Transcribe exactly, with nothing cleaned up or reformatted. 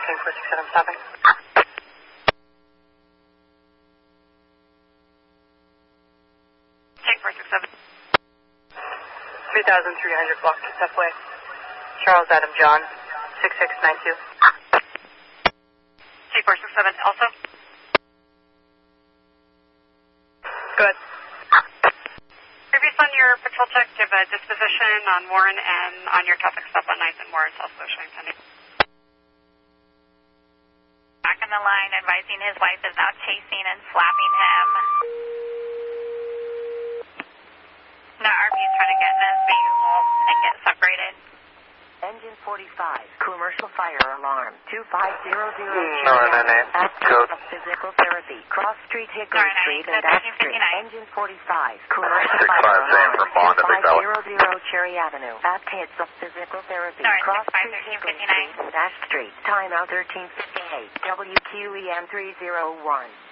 King four six seven stopping. King four six seven. three thousand three hundred block to Subway. Charles Adam John, six six nine two. King four six seven also. Go ahead. Previous on your patrol check, give a disposition on Warren and on your traffic stop on ninth and Warren, also showing pending. Back on the line, advising his wife is now chasing and slapping him. The R P is trying to get in his vehicle and get separated. Engine forty-five, commercial fire alarm, two five zero zero. Northern N A, code. Physical therapy, Cross Street, Hickory Northern Street, N A, and Ash Street. fifty-nine. Engine forty-five, commercial six fire five alarm, for Bond two at Big five Valley. zero zero Cherry Avenue. At Kids of Physical Therapy, Northern Cross six five Street, thirteen Hickory fifty-nine. Street, and Ash Street. Timeout thirteen fifty-eight. W Q E M three zero one.